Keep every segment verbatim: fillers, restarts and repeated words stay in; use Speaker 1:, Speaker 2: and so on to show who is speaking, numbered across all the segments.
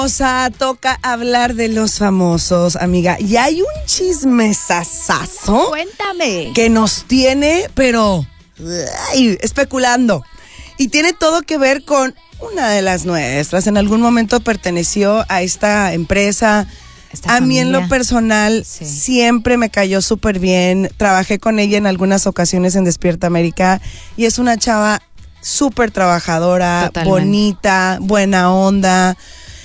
Speaker 1: O sea, toca hablar de los famosos, amiga. Y hay un chismesazazo.
Speaker 2: Cuéntame.
Speaker 1: Que nos tiene, pero ay, especulando. Y tiene todo que ver con una de las nuestras. En algún momento perteneció a esta empresa.
Speaker 2: Esta
Speaker 1: a mí
Speaker 2: familia.
Speaker 1: en lo personal
Speaker 2: Sí.
Speaker 1: siempre me cayó súper bien. Trabajé con ella en algunas ocasiones en Despierta América. Y es una chava súper trabajadora,
Speaker 2: Totalmente.
Speaker 1: bonita, buena onda.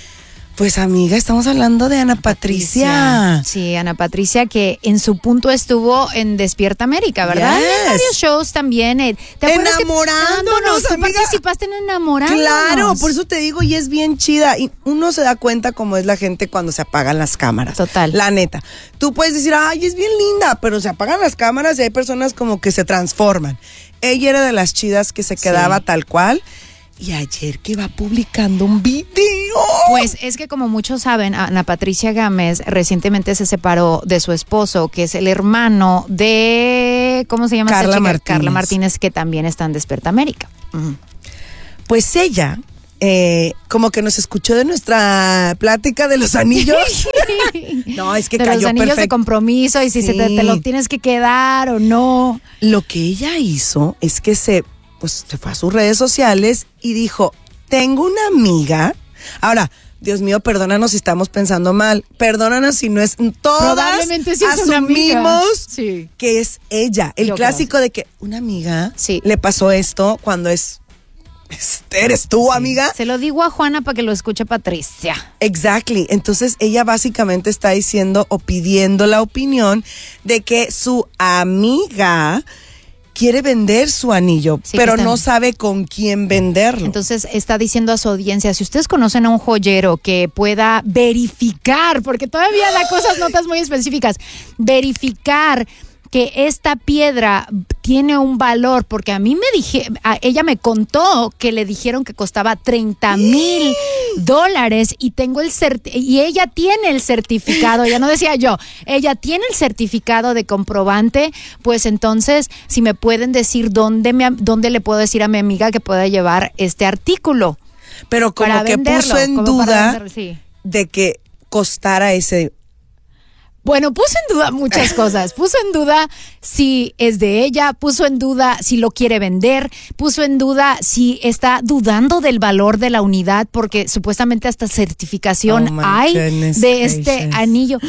Speaker 1: Pues amiga, estamos hablando de Ana Patricia.
Speaker 2: Sí, Ana Patricia, que en su punto estuvo en Despierta América, ¿verdad?
Speaker 1: Yes.
Speaker 2: En varios shows también. eh, ¿Te acuerdas que-
Speaker 1: Enamorándonos,
Speaker 2: Tú
Speaker 1: amiga.
Speaker 2: participaste en Enamorándonos.
Speaker 1: Claro, por eso te digo, y es bien chida. Y uno se da cuenta cómo es la gente cuando se apagan las cámaras.
Speaker 2: Total.
Speaker 1: La neta. Tú puedes decir, ay, es bien linda, pero se apagan las cámaras y hay personas como que se transforman. Ella era de las chidas que se quedaba
Speaker 2: Sí.
Speaker 1: tal cual. Y ayer que va publicando un video.
Speaker 2: Pues es que como muchos saben, Ana Patricia Gámez recientemente se separó de su esposo, que es el hermano de, ¿cómo se llama esta
Speaker 1: Carla
Speaker 2: chica?
Speaker 1: Martínez.
Speaker 2: Carla Martínez, que también está en Despierta América. Ujú.
Speaker 1: Pues ella, eh, como que nos escuchó de nuestra plática de los anillos. No, es que
Speaker 2: de
Speaker 1: cayó
Speaker 2: los anillos
Speaker 1: perfecto.
Speaker 2: de compromiso y si se te,
Speaker 1: Sí.
Speaker 2: te lo tienes que quedar o no.
Speaker 1: Lo que ella hizo es que se, pues, se fue a sus redes sociales y dijo, tengo una amiga. Ahora, Dios mío, perdónanos si estamos pensando mal. Perdónanos si no es. Todas
Speaker 2: Probablemente sí es una amiga.
Speaker 1: asumimos
Speaker 2: Sí.
Speaker 1: que es ella. El
Speaker 2: Yo
Speaker 1: clásico de que una amiga
Speaker 2: Sí.
Speaker 1: le pasó esto cuando es. Este, ¿eres tú, amiga?
Speaker 2: Se lo digo a Juana para que lo escuche Patricia.
Speaker 1: Exactly. Entonces ella básicamente está diciendo o pidiendo la opinión de que su amiga quiere vender su anillo,
Speaker 2: Sí,
Speaker 1: pero
Speaker 2: que está-
Speaker 1: no sabe con quién venderlo.
Speaker 2: Entonces está diciendo a su audiencia, si ustedes conocen a un joyero que pueda verificar, porque todavía da cosas, notas muy específicas, verificar que esta piedra tiene un valor, porque a mí me dije, a ella me contó que le dijeron que costaba treinta mil dólares y tengo el cert y ella tiene el certificado, ya no decía yo, ella tiene el certificado de comprobante, pues entonces si me pueden decir dónde me dónde le puedo decir a mi amiga que pueda llevar este artículo
Speaker 1: pero como
Speaker 2: para
Speaker 1: que
Speaker 2: venderlo,
Speaker 1: puso en
Speaker 2: como para
Speaker 1: duda
Speaker 2: venderlo, sí.
Speaker 1: de que costara ese.
Speaker 2: Bueno, puso en duda muchas cosas. Puso en duda si es de ella, puso en duda si lo quiere vender, puso en duda si está dudando del valor de la unidad, porque supuestamente hasta certificación
Speaker 1: Oh, my
Speaker 2: hay
Speaker 1: goodness
Speaker 2: de este
Speaker 1: gracious.
Speaker 2: anillo.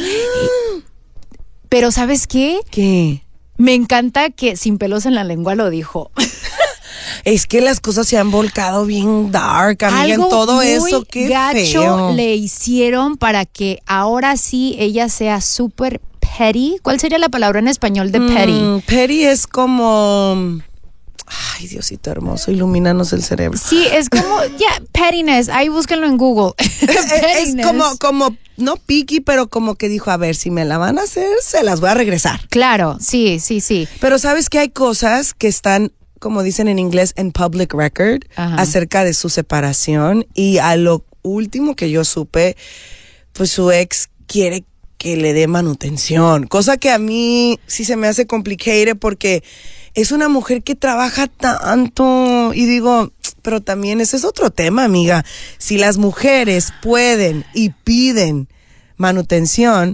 Speaker 2: Pero ¿sabes qué?
Speaker 1: ¿Qué?
Speaker 2: Me encanta que sin pelos en la lengua lo dijo.
Speaker 1: Es que las cosas se han volcado bien dark, amiga,
Speaker 2: Algo
Speaker 1: en todo
Speaker 2: muy
Speaker 1: eso, qué
Speaker 2: gacho
Speaker 1: feo.
Speaker 2: le hicieron para que ahora sí ella sea súper petty. ¿Cuál sería la palabra en español de petty?
Speaker 1: Mm, petty es como. Ay, Diosito hermoso, ilumínanos el cerebro.
Speaker 2: Sí, es como, ya, yeah, pettiness, ahí búsquenlo en Google.
Speaker 1: es
Speaker 2: Pettiness.
Speaker 1: como, como, no picky, pero como que dijo, a ver, si me la van a hacer, se las voy a regresar.
Speaker 2: Claro, sí, sí, sí.
Speaker 1: Pero sabes que hay cosas que están, como dicen en inglés, en public record,
Speaker 2: Ajá.
Speaker 1: acerca de su separación. Y a lo último que yo supe, pues su ex quiere que le dé manutención. Cosa que a mí sí se me hace complicated porque es una mujer que trabaja tanto. Y digo, pero también ese es otro tema, amiga. Si las mujeres pueden y piden manutención,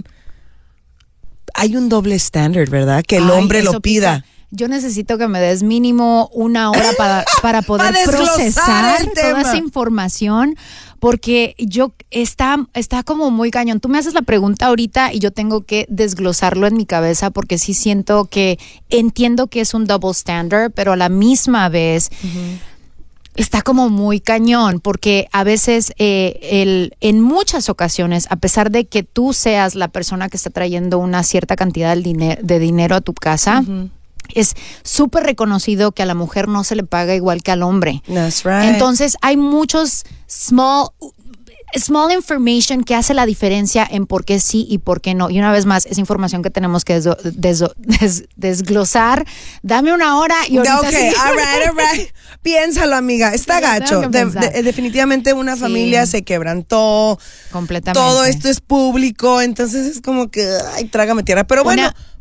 Speaker 1: hay un doble estándar, ¿verdad? Que el
Speaker 2: Ay,
Speaker 1: hombre
Speaker 2: eso
Speaker 1: lo pida.
Speaker 2: pica. Yo necesito que me des mínimo una hora para, para poder
Speaker 1: Para desglosar
Speaker 2: procesar
Speaker 1: el
Speaker 2: toda
Speaker 1: tema.
Speaker 2: esa información, porque yo está, está como muy cañón. Tú me haces la pregunta ahorita y yo tengo que desglosarlo en mi cabeza porque sí siento que entiendo que es un double standard, pero a la misma vez uh-huh. está como muy cañón, porque a veces eh, el, en muchas ocasiones, a pesar de que tú seas la persona que está trayendo una cierta cantidad de, diner- de dinero a tu casa, uh-huh. es súper reconocido que a la mujer no se le paga igual que al hombre.
Speaker 1: That's right.
Speaker 2: Entonces hay muchos small small information que hace la diferencia en por qué sí y por qué no. Y una vez más, es información que tenemos que des, des, des, desglosar. Dame una hora y ahorita
Speaker 1: Ok,
Speaker 2: sí.
Speaker 1: all right, all right. Piénsalo, amiga. Está
Speaker 2: Sí,
Speaker 1: gacho.
Speaker 2: tengo que
Speaker 1: De,
Speaker 2: pensar.
Speaker 1: de, definitivamente una
Speaker 2: Sí.
Speaker 1: familia se quebrantó.
Speaker 2: Completamente.
Speaker 1: Todo esto es público, entonces es como que, ay, trágame tierra. Pero bueno,
Speaker 2: Una-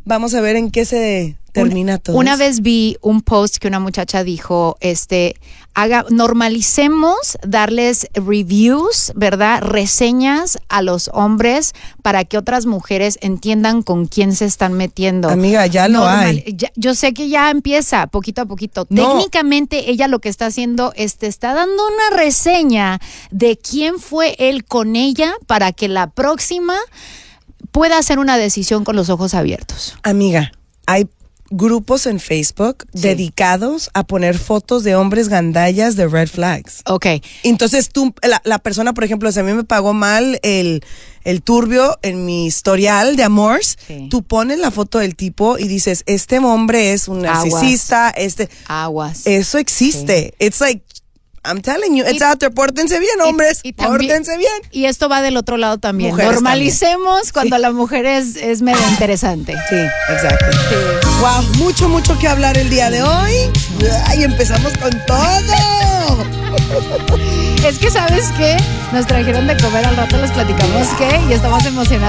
Speaker 1: vamos a ver en qué se termina
Speaker 2: una,
Speaker 1: todo.
Speaker 2: Una vez vi un post que una muchacha dijo, este, haga, normalicemos darles reviews, ¿verdad? Reseñas a los hombres para que otras mujeres entiendan con quién se están metiendo.
Speaker 1: Amiga, ya lo
Speaker 2: Normal,
Speaker 1: hay.
Speaker 2: ya, yo sé que ya empieza poquito a poquito.
Speaker 1: No.
Speaker 2: Técnicamente ella lo que está haciendo es te está dando una reseña de quién fue él con ella para que la próxima pueda hacer una decisión con los ojos abiertos.
Speaker 1: Amiga, hay grupos en Facebook
Speaker 2: Sí.
Speaker 1: dedicados a poner fotos de hombres gandallas de red flags.
Speaker 2: Ok.
Speaker 1: Entonces tú, la, la persona, por ejemplo, si a mí me pagó mal el, el turbio en mi historial de amores,
Speaker 2: Sí.
Speaker 1: tú pones la foto del tipo y dices, este hombre es un
Speaker 2: Aguas.
Speaker 1: narcisista, este,
Speaker 2: Aguas.
Speaker 1: eso existe. It's like, I'm telling you, it's
Speaker 2: Y-
Speaker 1: out there. Pórtense bien, hombres.
Speaker 2: y también-
Speaker 1: Pórtense bien.
Speaker 2: Y esto va del otro lado también.
Speaker 1: Mujeres
Speaker 2: Normalicemos cuando la mujer es, es medio interesante.
Speaker 1: Sí, exacto. Wow, mucho, mucho que hablar el día de hoy. Ay, empezamos con todo.
Speaker 2: Es que, ¿sabes qué? Nos trajeron de comer, al rato les platicamos qué y estamos emocionados.